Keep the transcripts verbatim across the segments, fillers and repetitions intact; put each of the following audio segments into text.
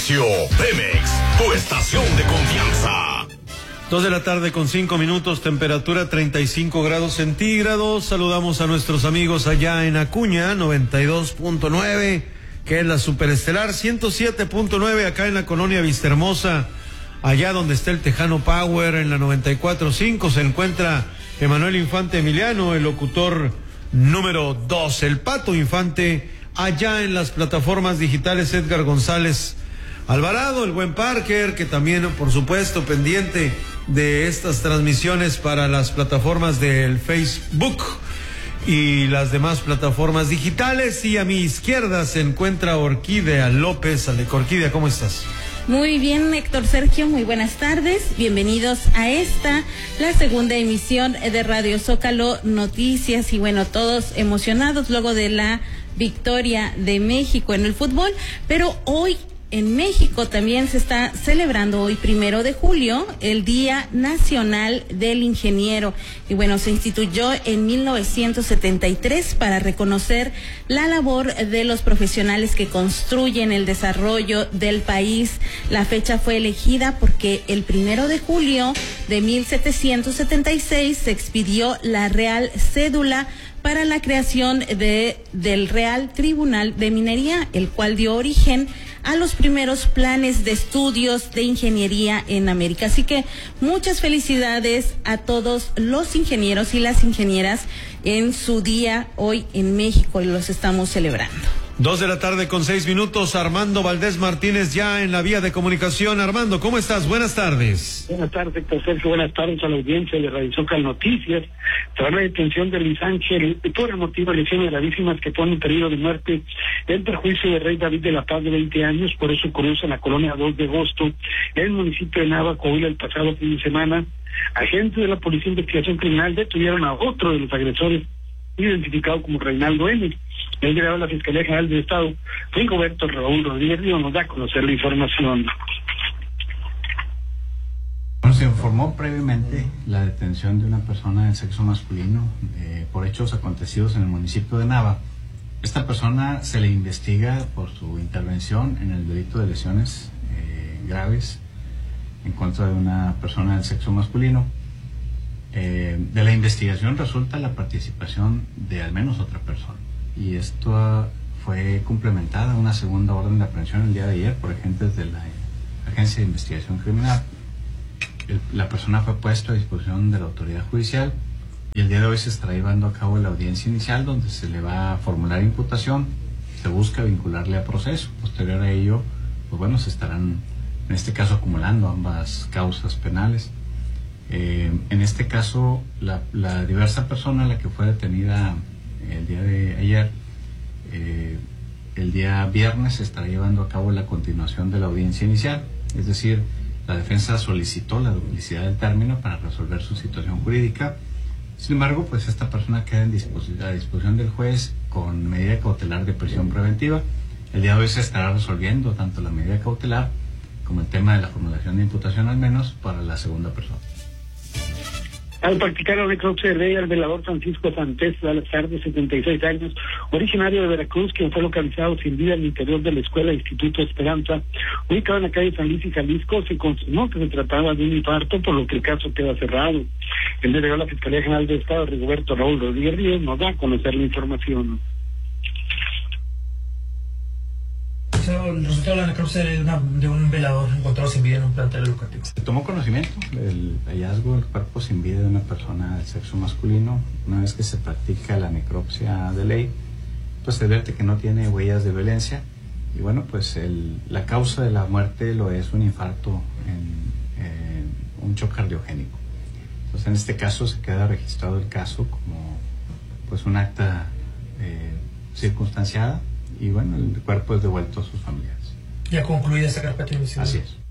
precio. Pemex, tu estación de confianza. Dos de la tarde con cinco minutos, temperatura treinta y cinco grados centígrados. Saludamos a nuestros amigos allá en Acuña, noventa y dos punto nueve, que es la superestelar, ciento siete punto nueve acá en la colonia Vistahermosa, allá donde está el Tejano Power, en la noventa y cuatro punto cinco se encuentra Emanuel Infante Emiliano, el locutor número dos, el Pato Infante, allá en las plataformas digitales Edgar González Alvarado, el buen Parker, que también, por supuesto, pendiente de estas transmisiones para las plataformas del Facebook y las demás plataformas digitales. Y a mi izquierda se encuentra Orquídea López. Aleco, Orquídea, ¿cómo estás? Muy bien, Héctor Sergio, muy buenas tardes. Bienvenidos a esta, la segunda emisión de Radio Zócalo Noticias. Y bueno, todos emocionados luego de la victoria de México en el fútbol, pero hoy en México también se está celebrando hoy, primero de julio, el Día Nacional del Ingeniero. Y bueno, se instituyó en mil novecientos setenta y tres para reconocer la labor de los profesionales que construyen el desarrollo del país. La fecha fue elegida porque el primero de julio de mil setecientos setenta y seis se expidió la Real Cédula para la creación de del Real Tribunal de Minería, el cual dio origen a los primeros planes de estudios de ingeniería en América. Así que muchas felicidades a todos los ingenieros y las ingenieras en su día hoy en México, y los estamos celebrando. Dos de la tarde con seis minutos, Armando Valdés Martínez ya en la vía de comunicación. Armando, ¿cómo estás? Buenas tardes. Buenas tardes, Héctor Sergio. Buenas tardes a la audiencia de Radio Zócalo Noticias. Tras la detención de Luis Ángel por el motivo de lesiones gravísimas que pone en peligro de muerte el perjuicio de Rey David de la Paz, de veinte años, por eso ocurrió en la colonia dos de agosto, en el municipio de Nava, Coahuila, el pasado fin de semana. Agentes de la Policía de Investigación Criminal detuvieron a otro de los agresores, identificado como Reinaldo N. El delegado de la Fiscalía General del Estado, Rigoberto Raúl Rodríguez Río, nos da a conocer la información. Bueno, se informó previamente la detención de una persona del sexo masculino eh, por hechos acontecidos en el municipio de Nava. Esta persona se le investiga por su intervención en el delito de lesiones eh, graves en contra de una persona del sexo masculino. Eh, de la investigación resulta la participación de al menos otra persona, y esto fue complementada una segunda orden de aprehensión el día de ayer por agentes de la Agencia de Investigación Criminal. El, la persona fue puesta a disposición de la autoridad judicial, y el día de hoy se estará llevando a cabo la audiencia inicial, donde se le va a formular imputación, se busca vincularle a proceso. Posterior a ello, pues bueno, se estarán en este caso acumulando ambas causas penales. Eh, en este caso, la, la diversa persona, la que fue detenida el día de ayer, eh, el día viernes se estará llevando a cabo la continuación de la audiencia inicial, es decir, la defensa solicitó la duplicidad del término para resolver su situación jurídica. Sin embargo, pues esta persona queda en disposición, a disposición del juez con medida cautelar de prisión preventiva. El día de hoy se estará resolviendo tanto la medida cautelar como el tema de la formulación de imputación, al menos para la segunda persona. Al practicar la necropsia de ley al velador Francisco Santés Salazar, de setenta y seis años, originario de Veracruz, quien fue localizado sin vida en el interior de la escuela Instituto Esperanza, ubicado en la calle San Luis y Jalisco, se confirmó que se trataba de un infarto, por lo que el caso queda cerrado. El delegado de la Fiscalía General del Estado, Rigoberto Raúl Rodríguez Ríos, nos da a conocer la información. El resultado de la necropsia de, una, de un velador encontrado sin vida en un plantel educativo. Se tomó conocimiento del hallazgo del cuerpo sin vida de una persona del sexo masculino. Una vez que se practica la necropsia de ley, pues se advierte que no tiene huellas de violencia, y bueno, pues el, la causa de la muerte lo es un infarto en, en un shock cardiogénico. Entonces en este caso se queda registrado el caso como pues un acta eh, circunstanciada, y bueno, el cuerpo es devuelto a sus familiares. Ya concluida esta carpeta de investigación. Así es.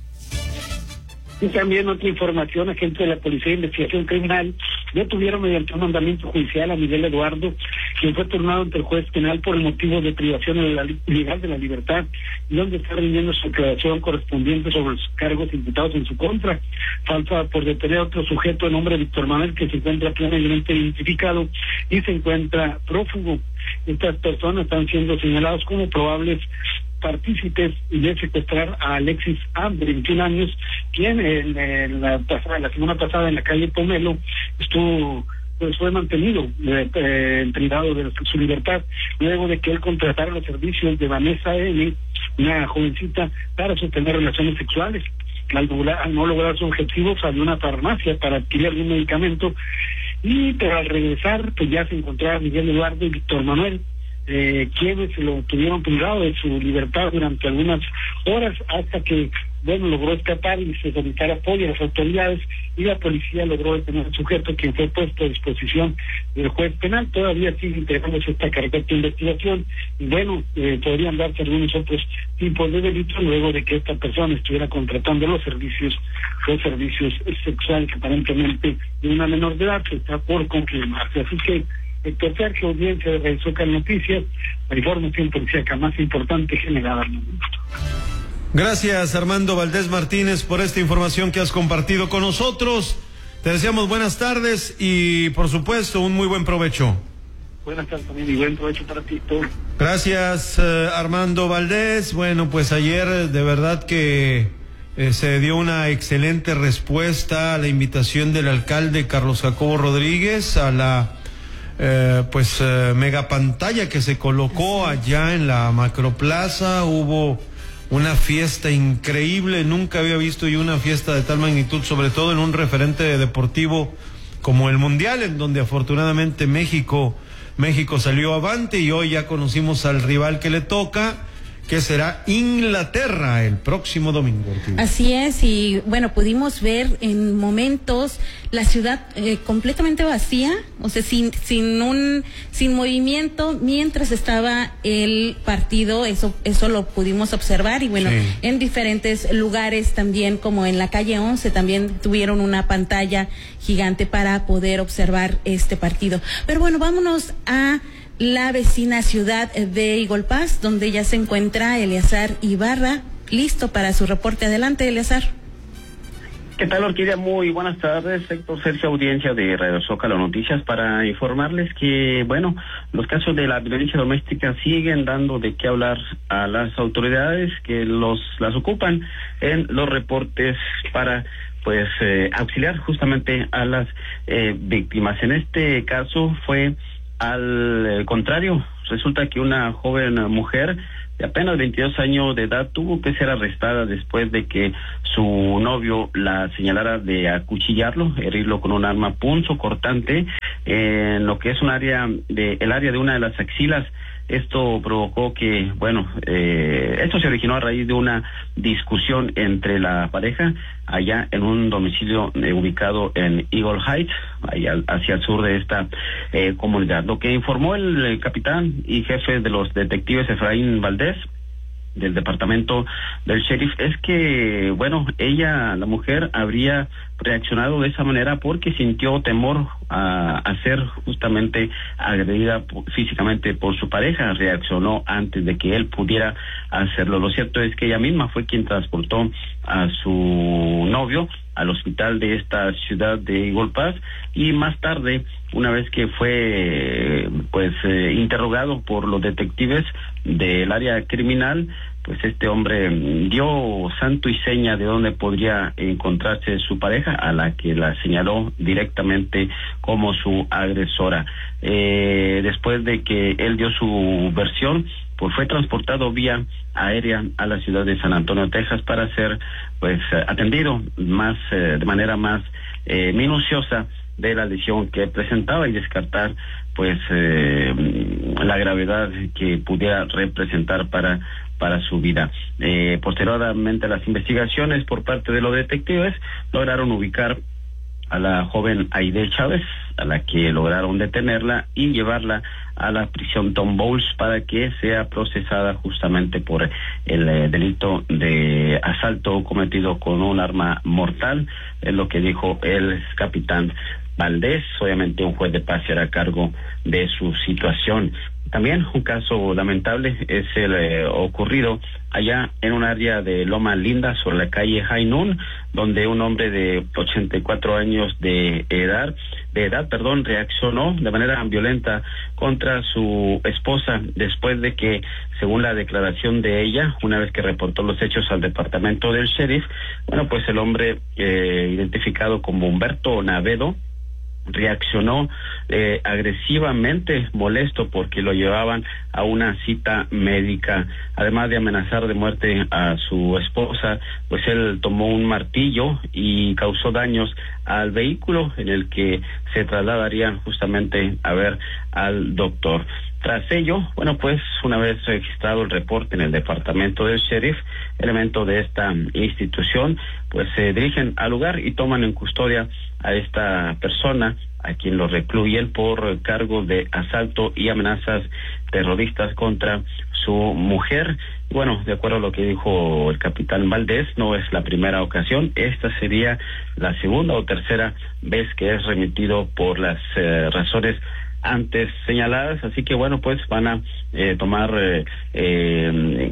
Y también otra información, agentes de la Policía de Investigación Criminal detuvieron mediante un mandamiento judicial a Miguel Eduardo, quien fue turnado ante el juez penal por el motivo de privación ilegal de la libertad, donde está rindiendo su declaración correspondiente sobre los cargos imputados en su contra. Falta por detener a otro sujeto de nombre Víctor Manuel, que se encuentra plenamente identificado y se encuentra prófugo. Estas personas están siendo señaladas como probables partícipes de secuestrar a Alexis A, de veintiún años, quien en, en la pasada, la semana pasada en la calle Pomelo estuvo pues fue mantenido eh, eh, privado de su libertad luego de que él contratara los servicios de Vanessa N, una jovencita, para sostener relaciones sexuales. Al, lograr, al no lograr su objetivo, salió a una farmacia para adquirir algún medicamento y pero al regresar pues ya se encontraba Miguel Eduardo y Víctor Manuel, eh, quienes lo tuvieron privado de su libertad durante algunas horas hasta que bueno logró escapar y se solicitara apoyo a las autoridades y la policía logró detener al sujeto, quien fue puesto a disposición del juez penal. Todavía sigue integrándose esta carpeta de investigación y bueno, eh, podrían darse algunos otros tipos de delitos luego de que esta persona estuviera contratando los servicios, los servicios sexuales que aparentemente de una menor de edad, que está por confirmarse. Así que Héctor Sergio, audiencia de Radio Zócalo Noticias, la información policíaca más importante generada al momento. Gracias, Armando Valdés Martínez, por esta información que has compartido con nosotros. Te deseamos buenas tardes y, por supuesto, un muy buen provecho. Buenas tardes también y buen provecho para ti todo. Gracias, eh, Armando Valdés. Bueno, pues ayer de verdad que eh, se dio una excelente respuesta a la invitación del alcalde Carlos Jacobo Rodríguez a la eh, pues eh, megapantalla que se colocó allá en la Macroplaza. Hubo una fiesta increíble, nunca había visto yo una fiesta de tal magnitud, sobre todo en un referente deportivo como el Mundial, en donde afortunadamente México, México salió avante y hoy ya conocimos al rival que le toca, que será Inglaterra el próximo domingo. Así es, y bueno, pudimos ver en momentos la ciudad eh, completamente vacía, o sea, sin sin un sin movimiento mientras estaba el partido. Eso eso lo pudimos observar y bueno, sí. En diferentes lugares también, como en la calle once, también tuvieron una pantalla gigante para poder observar este partido. Pero bueno, vámonos a la vecina ciudad de Igolpaz, donde ya se encuentra Eleazar Ibarra, listo para su reporte. Adelante, Eleazar. ¿Qué tal, Orquídea? Muy buenas tardes, Héctor Sergio, audiencia de Radio Zócalo Noticias, para informarles que, bueno, los casos de la violencia doméstica siguen dando de qué hablar a las autoridades que los las ocupan en los reportes para pues eh, auxiliar justamente a las eh, víctimas. En este caso fue al contrario, resulta que una joven mujer de apenas veintidós años de edad tuvo que ser arrestada después de que su novio la señalara de acuchillarlo, herirlo con un arma punzocortante en lo que es un área de el área de una de las axilas. Esto provocó que, bueno, eh, esto se originó a raíz de una discusión entre la pareja allá en un domicilio eh, ubicado en Eagle Heights, allá hacia el sur de esta eh, comunidad. Lo que informó el, el capitán y jefe de los detectives Efraín Valdés del departamento del sheriff es que, bueno, ella, la mujer, habría reaccionado de esa manera porque sintió temor a, a ser justamente agredida físicamente por su pareja. Reaccionó antes de que él pudiera hacerlo. Lo cierto es que ella misma fue quien transportó a su novio al hospital de esta ciudad de Igolpaz y más tarde, una vez que fue pues eh, interrogado por los detectives del área criminal, pues este hombre dio santo y seña de dónde podría encontrarse su pareja, a la que la señaló directamente como su agresora. Eh, después de que él dio su versión, pues fue transportado vía aérea a la ciudad de San Antonio, Texas, para ser pues atendido más eh, de manera más eh, minuciosa de la lesión que presentaba y descartar pues eh, la gravedad que pudiera representar para para su vida. Eh, posteriormente a las investigaciones por parte de los detectives, lograron ubicar a la joven Aide Chávez, a la que lograron detenerla y llevarla a la prisión Tom Bowles para que sea procesada justamente por el eh, delito de asalto cometido con un arma mortal, es lo que dijo el capitán Valdés. Obviamente un juez de paz será a cargo de su situación. También un caso lamentable es el eh, ocurrido allá en un área de Loma Linda, sobre la calle Jainún, donde un hombre de ochenta y cuatro años de edad, de edad, perdón, reaccionó de manera violenta contra su esposa después de que, según la declaración de ella, una vez que reportó los hechos al departamento del sheriff, bueno, pues el hombre eh, identificado como Humberto Navedo reaccionó eh, agresivamente, molesto porque lo llevaban a una cita médica. Además de amenazar de muerte a su esposa, pues él tomó un martillo y causó daños al vehículo en el que se trasladarían justamente a ver al doctor. Tras ello, bueno, pues una vez registrado el reporte en el departamento del sheriff, elementos de esta institución pues se dirigen al lugar y toman en custodia a esta persona, a quien lo recluyen por cargo de asalto y amenazas terroristas contra su mujer. Bueno, de acuerdo a lo que dijo el capitán Valdés, no es la primera ocasión, esta sería la segunda o tercera vez que es remitido por las eh, razones antes señaladas, así que bueno, pues van a eh, tomar eh, eh,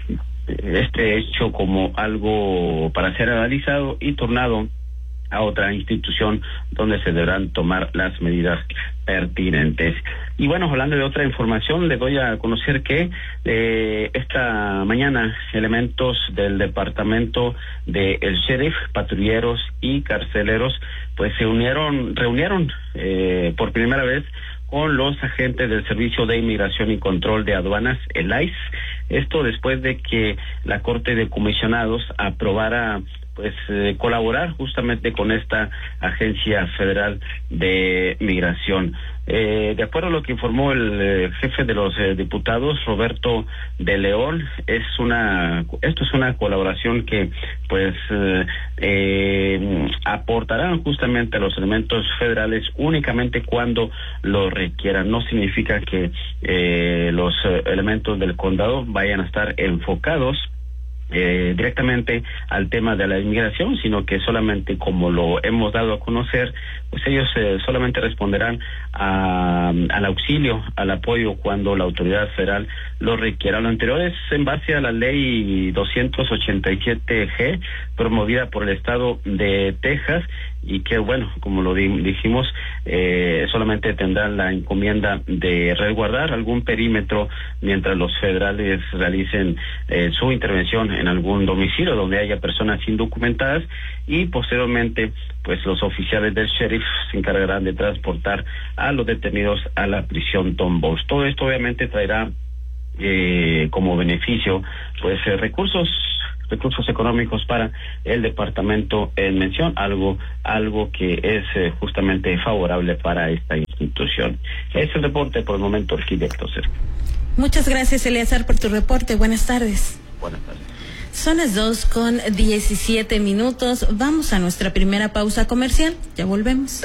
este hecho como algo para ser analizado y turnado a otra institución donde se deberán tomar las medidas pertinentes. Y bueno, hablando de otra información, le doy a conocer que eh, esta mañana elementos del departamento del sheriff, patrulleros y carceleros pues se unieron, reunieron eh, por primera vez con los agentes del Servicio de Inmigración y Control de Aduanas, el I C E. Esto después de que la Corte de Comisionados aprobara pues eh, colaborar justamente con esta agencia federal de migración. Eh, de acuerdo a lo que informó el eh, jefe de los eh, diputados, Roberto de León, es una, esto es una colaboración que pues eh, eh, aportarán justamente a los elementos federales únicamente cuando lo requieran. No significa que eh, los eh, elementos del condado vayan a estar enfocados Eh, directamente al tema de la inmigración, sino que solamente como lo hemos dado a conocer, pues ellos eh, solamente responderán a, al auxilio, al apoyo cuando la autoridad federal lo requiera. Lo anterior es en base a la ley doscientos ochenta y siete G promovida por el estado de Texas y que bueno, como lo di dijimos, eh, solamente tendrán la encomienda de resguardar algún perímetro mientras los federales realicen eh, su intervención en algún domicilio donde haya personas indocumentadas y posteriormente pues los oficiales del sheriff se encargarán de transportar a los detenidos a la prisión Tom Bowles. Todo esto obviamente traerá eh, como beneficio pues eh, recursos recursos económicos para el departamento en mención, algo algo que es eh, justamente favorable para esta institución. Es el reporte por el momento, arquitecto Sergio. Muchas gracias, Eleazar, por tu reporte. Buenas tardes. Buenas tardes. Son las dos con diecisiete minutos. Vamos a nuestra primera pausa comercial. Ya volvemos.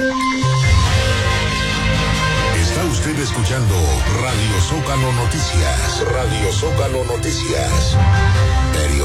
Está usted escuchando Radio Zócalo Noticias. Radio Zócalo Noticias.